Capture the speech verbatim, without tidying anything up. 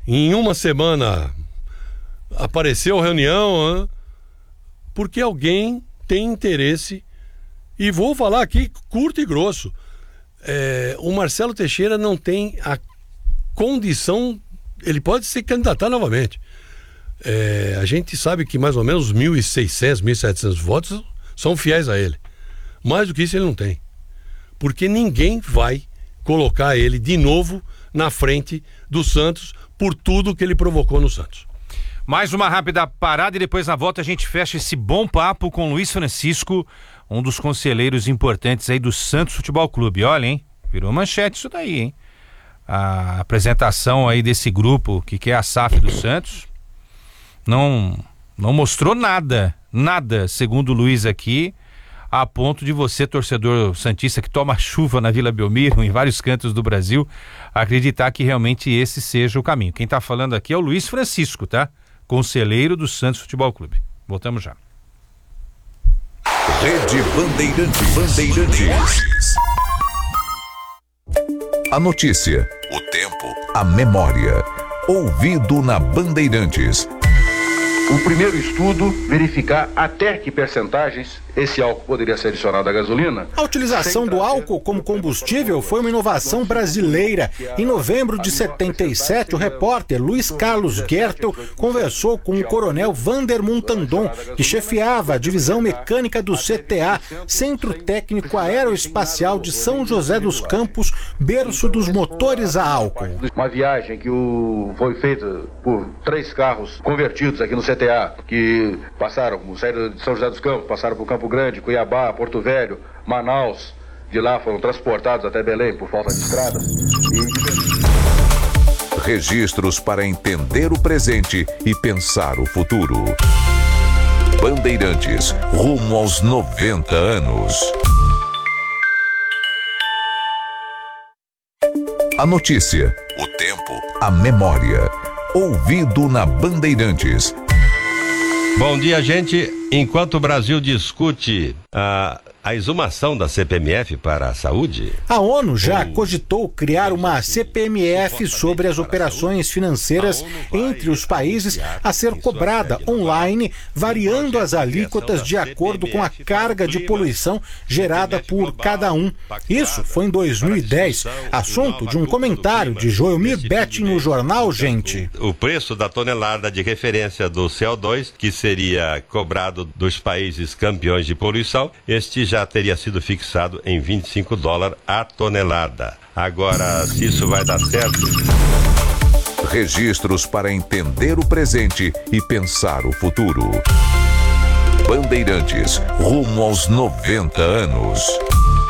em uma semana apareceu reunião, hein? Porque alguém tem interesse, e vou falar aqui curto e grosso, é, o Marcelo Teixeira não tem a condição, ele pode se candidatar novamente. É, a gente sabe que mais ou menos mil e seiscentos, mil e setecentos votos são fiéis a ele. Mais do que isso ele não tem. Porque ninguém vai colocar ele de novo na frente do Santos por tudo que ele provocou no Santos. Mais uma rápida parada e depois na volta a gente fecha esse bom papo com Luiz Francisco, um dos conselheiros importantes aí do Santos Futebol Clube. Olha, hein? Virou manchete isso daí, hein? A apresentação aí desse grupo que quer a S A F do Santos não, não mostrou nada, nada, segundo o Luiz aqui, a ponto de você, torcedor santista que toma chuva na Vila Belmiro, em vários cantos do Brasil, acreditar que realmente esse seja o caminho. Quem tá falando aqui é o Luiz Francisco, tá? Conselheiro do Santos Futebol Clube. Voltamos já. Rede Bandeirantes. Bandeirantes. A notícia, o tempo, a memória. Ouvido na Bandeirantes. O primeiro estudo, verificar até que percentagens esse álcool poderia ser adicionado à gasolina. A utilização do álcool como combustível foi uma inovação brasileira. Em novembro de setenta e sete, o repórter Luiz Carlos Gertel conversou com o coronel Vander Montandon, que chefiava a divisão mecânica do C T A, Centro Técnico Aeroespacial de São José dos Campos, berço dos motores a álcool. Uma viagem que o... foi feita por três carros convertidos aqui no C T A, que passaram, saíram de São José dos Campos, passaram por Campo Grande, Cuiabá, Porto Velho, Manaus. De lá foram transportados até Belém por falta de estrada. E... Registros para entender o presente e pensar o futuro. Bandeirantes, rumo aos noventa anos. A notícia, o tempo, a memória. Ouvido na Bandeirantes. Bom dia, gente. Enquanto o Brasil discute a, a exumação da C P M F para a saúde... A ONU já cogitou criar uma C P M F sobre as operações financeiras entre os países a ser cobrada online, variando as alíquotas de acordo com a carga de poluição gerada por cada um. Isso foi em dois mil e dez, assunto de um comentário de Joelmir Betting no jornal Gente. O preço da tonelada de referência do C O dois, que seria cobrado dos países campeões de poluição, este já teria sido fixado em vinte e cinco dólares a tonelada. Agora, se isso vai dar certo... Registros para entender o presente e pensar o futuro. Bandeirantes, rumo aos noventa anos.